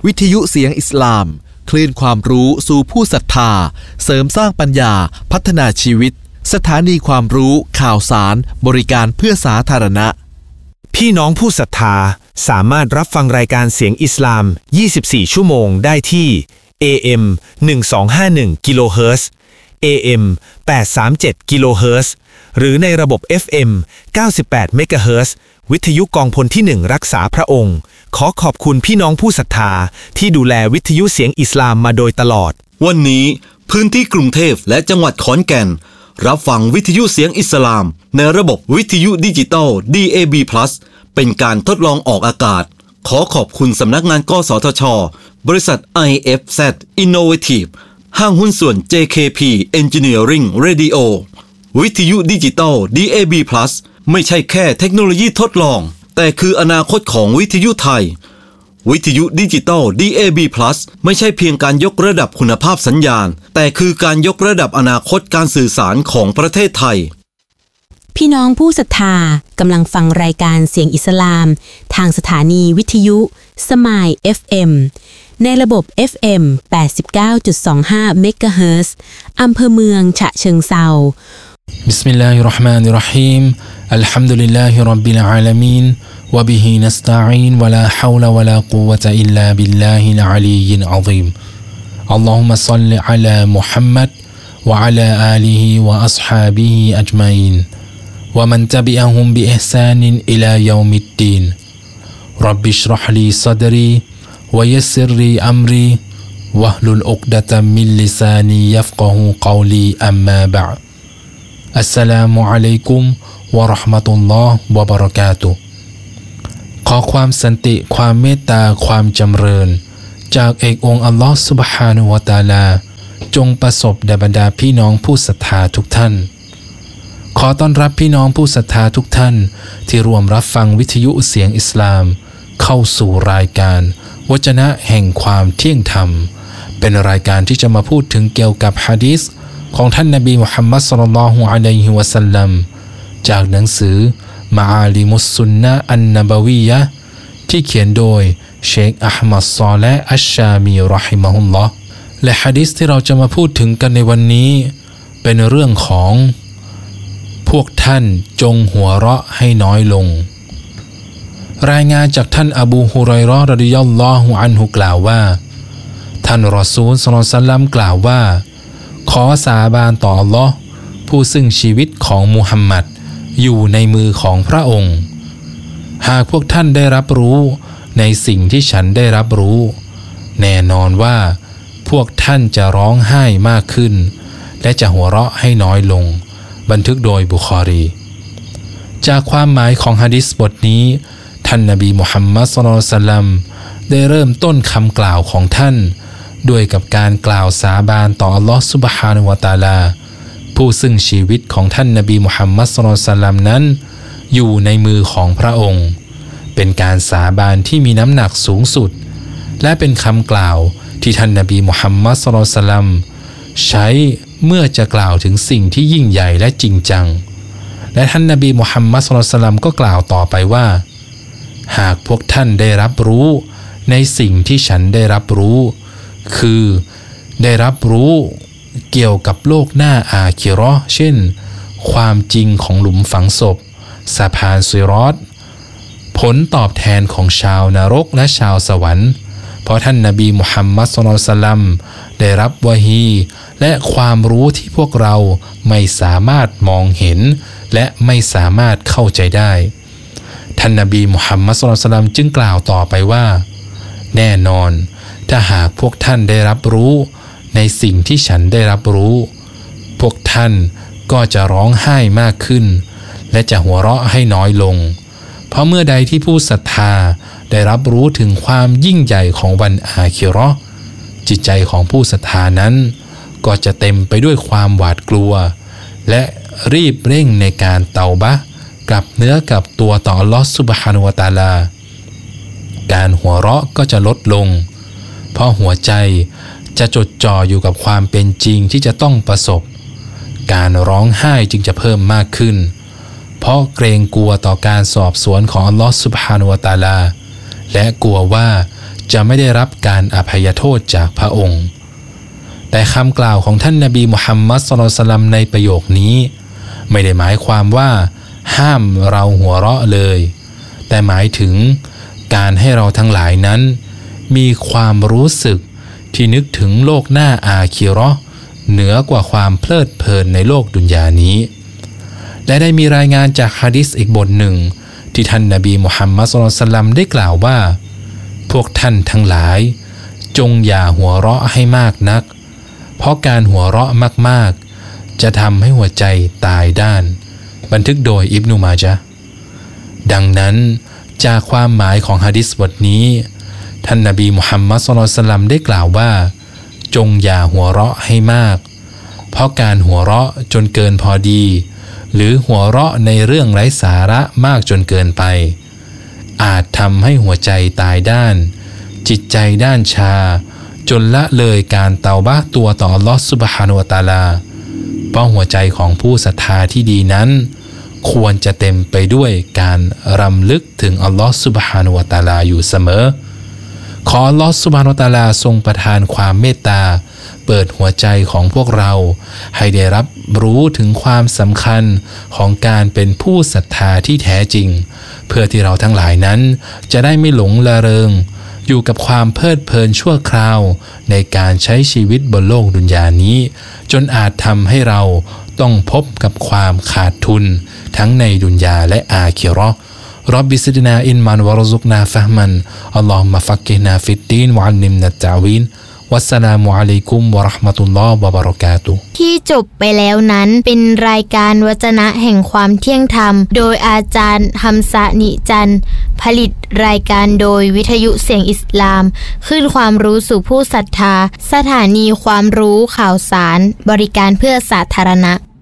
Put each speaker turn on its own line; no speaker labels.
วิทยุเสียงอิสลามคลื่นความรู้สู่ผู้ศรัทธาเสริมสร้างปัญญาพัฒนาชีวิตสถานีความรู้ข่าวสารบริการเพื่อสาธารณะ
พี่น้องผู้ศรัทธาสามารถรับฟังรายการเสียงอิสลาม24ชั่วโมงได้ที่ AM 1251กิโลเฮิรตซ์ AM 837กิโลเฮิรตซ์หรือในระบบ FM 98เมกะเฮิรตซ์วิทยุกองพลที่1รักษาพระองค์ขอขอบคุณพี่น้องผู้ศรัทธาที่ดูแลวิทยุเสียงอิสลามมาโดยตลอด
วันนี้พื้นที่กรุงเทพและจังหวัดขอนแก่นรับฟังวิทยุเสียงอิสลามในระบบวิทยุดิจิตอล DAB+ เป็นการทดลองออกอากาศขอขอบคุณสำนักงานกสทช.บริษัท IFZ Innovative ห้างหุ้นส่วน JKP Engineering Radio วิทยุดิจิตอล DAB+ ไม่ใช่แค่เทคโนโลยีทดลองแต่คืออนาคตของวิทยุไทยวิทยุดิจิตอล DAB+ ไม่ใช่เพียงการยกระดับคุณภาพสัญญาณแต่คือการยกระดับอนาคตการสื่อสารของประเทศไทย
พี่น้องผู้ศรัทธากำลังฟังรายการเสียงอิสลามทางสถานีวิทยุสมาย FM ในระบบ FM 89.25 เมกะเฮิรตซ์อำเภอเมืองฉะเชิงเทรา
บิสมิลลาฮิรเราะห์มานิรเราะฮีมอัลฮัมดุลิลลาฮิร็อบบิลอาลามีนวะบิฮินัสตะอีนวะลาฮาวละวะลากุวะตะอิลลาบิลลาฮิลอะลียิลอะซีมอัลลอฮุมมะศ็อลลิอะลามุฮัมมัดวะอะลาอาลิฮิวะอัศฮาบิฮิอัจมัยนวะมันตะบิอะฮุมบิอิห์ซานินอิลายอมิดดีนร็อบบิชเราะห์ลีศอดรีวะยัสซิรลีอัมรีวะฮลุลอุกดะตัมมินลิซานียัฟกะฮูกอลีอัมมาบะอ์อัสสลามุอะลัยกุมวะเราะห์มะตุลลอฮ์วะบะเราะกาตุฮ์ขอความสันติความเมตตาความจำเริญจากเอกองค์อัลลอฮ์ซุบฮานะฮูวะตะอาลาจงประสบแด่บรรดาพี่น้องผู้ศรัทธาทุกท่านขอต้อนรับพี่น้องผู้ศรัทธาทุกท่านที่ร่วมรับฟังวิทยุเสียงอิสลามเข้าสู่รายการวจนะแห่งความเที่ยงธรรมเป็นรายการที่จะมาพูดถึงเกี่ยวกับหะดีษของท่านนบีมุฮัมมัดศ็อลลัลลอฮุอะลัยฮิวะซัลลัมจากหนังสือมะอาลิมุสซุนนะห์อันนบะวียะห์ที่เขียนโดยเชคอะห์มัดศอลิห์อัชชามีเราะฮิมะฮุลลอฮ์และหะดีษที่เราจะมาพูดถึงกันในวันนี้เป็นเรื่องของพวกท่านจงหัวเราะให้น้อยลงรายงานจากท่านอบูฮุรอยเราะห์รอฎิยัลลอฮุอันฮุกล่าวว่าท่านรอซูลศ็อลลัลลอฮุอะลัยฮิวะซัลลัมกล่าวว่าขอสาบานต่ออัลเลาะห์ผู้ซึ่งชีวิตของมุฮัมมัดอยู่ในมือของพระองค์หากพวกท่านได้รับรู้ในสิ่งที่ฉันได้รับรู้แน่นอนว่าพวกท่านจะร้องไห้มากขึ้นและจะหัวเราะให้น้อยลงบันทึกโดยบุคอรีจากความหมายของหะดีษบทนี้ท่านนบีมุฮัมมัดศ็อลลัลลอฮุอะลัยฮิวะซัลลัมได้เริ่มต้นคำกล่าวของท่านด้วยกับการกล่าวสาบานต่ออัลลอฮฺซุบฮานะฮูวะตะอาลาผู้ซึ่งชีวิตของท่านนบีมุฮัมมัดศ็อลลัลลอฮุอะลัยฮิวะซัลลัมนั้นอยู่ในมือของพระองค์เป็นการสาบานที่มีน้ำหนักสูงสุดและเป็นคำกล่าวที่ท่านนบีมุฮัมมัดศ็อลลัลลอฮุอะลัยฮิวะซัลลัมใช้เมื่อจะกล่าวถึงสิ่งที่ยิ่งใหญ่และจริงจังและท่านนบีมุฮัมมัดศ็อลลัลลอฮุอะลัยฮิวะซัลลัมก็กล่าวต่อไปว่าหากพวกท่านได้รับรู้ในสิ่งที่ฉันได้รับรู้คือได้รับรู้เกี่ยวกับโลกหน้าอาคิเราะห์เช่นความจริงของหลุมฝังศพสะพานซิรอฏผลตอบแทนของชาวนรกและชาวสวรรค์เพราะท่านนบีมุฮัมมัดศ็อลลัลลอฮุอะลัยฮิวะซัลลัมได้รับวะฮีและความรู้ที่พวกเราไม่สามารถมองเห็นและไม่สามารถเข้าใจได้ท่านนบีมุฮัมมัดศ็อลลัลลอฮุอะลัยฮิวะซัลลัมจึงกล่าวต่อไปว่าแน่นอนถ้าหากพวกท่านได้รับรู้ในสิ่งที่ฉันได้รับรู้พวกท่านก็จะร้องไห้มากขึ้นและจะหัวเราะให้น้อยลงเพราะเมื่อใดที่ผู้ศรัทธาได้รับรู้ถึงความยิ่งใหญ่ของวันอาคิเราะห์จิตใจของผู้ศรัทธานั้นก็จะเต็มไปด้วยความหวาดกลัวและรีบเร่งในการเตาบะห์กลับเนื้อกลับตัวต่ออัลเลาะห์ซุบฮานะฮูวะตะอาลาการหัวเราะก็จะลดลงเพราะหัวใจจะจดจ่ออยู่กับความเป็นจริงที่จะต้องประสบการร้องไห้จึงจะเพิ่มมากขึ้นเพราะเกรงกลัวต่อการสอบสวนของอัลเลาะห์ซุบฮานะฮูวะตะอาลาและกลัวว่าจะไม่ได้รับการอภัยโทษจากพระองค์แต่คำกล่าวของท่านนบีมุฮัมมัดศ็อลลัลลอฮุอะลัยฮิวะซัลลัมในประโยคนี้ไม่ได้หมายความว่าห้ามเราหัวเราะเลยแต่หมายถึงการให้เราทั้งหลายนั้นมีความรู้สึกที่นึกถึงโลกหน้าอาคิเราะห์เหนือกว่าความเพลิดเพลินในโลกดุนยานี้และได้มีรายงานจากหะดีษอีกบทหนึ่งที่ท่านนบีมุฮัมมัดศ็อลลัลลอฮุอะลัยฮิวะซัลลัมได้กล่าวว่าพวกท่านทั้งหลายจงอย่าหัวเราะให้มากนักเพราะการหัวเราะมากๆจะทำให้หัวใจตายด้านบันทึกโดยอิบนุมาญะห์ดังนั้นจากความหมายของหะดีษบทนี้ท่านนบีมุฮัมมัดศ็อลลัลลอฮุอะลัยฮิวะซัลลัมได้กล่าวว่าจงอย่าหัวเราะให้มากเพราะการหัวเราะจนเกินพอดีหรือหัวเราะในเรื่องไร้สาระมากจนเกินไปอาจทำให้หัวใจตายด้านจิตใจด้านชาจนละเลยการเตาบะห์ตัวต่ออัลเลาะห์ซุบฮานะฮูวะตะอาลาเพราะหัวใจของผู้ศรัทธาที่ดีนั้นควรจะเต็มไปด้วยการรำลึกถึงอัลเลาะห์ซุบฮานะฮูวะตะอาลาอยู่เสมอขออัลเลาะห์ซุบฮานะฮูวะตะอาลาทรงประทานความเมตตาเปิดหัวใจของพวกเราให้ได้รับรู้ถึงความสำคัญของการเป็นผู้ศรัทธาที่แท้จริงเพื่อที่เราทั้งหลายนั้นจะได้ไม่หลงละเริงอยู่กับความเพลิดเพลินชั่วคราวในการใช้ชีวิตบนโลกดุนยานี้จนอาจทำให้เราต้องพบกับความขาดทุนทั้งในดุนยาและอาคิเราะห์รอบบิซิดนาอินมันวะรซุกนาฟะห์มันอัลลอฮุมะฟักกิฮนาฟิดดีนวะอัลลิมนัตตะวีนวัสสลามุอะลัยกุมวะเราะห์มะตุลลอฮ์วะบะเราะกาตุฮ์
ที่จบไปแล้วนั้นเป็นรายการวจนะแห่งความเที่ยงธรรมโดยอาจารย์ฮัมซะนิจันทร์ผลิตรายการโดยวิทยุเสียงอิสลามคลื่นความรู้สู่ผู้ศรัทธาสถานีความรู้ข่าวสารบริการเพื่อสาธารณะ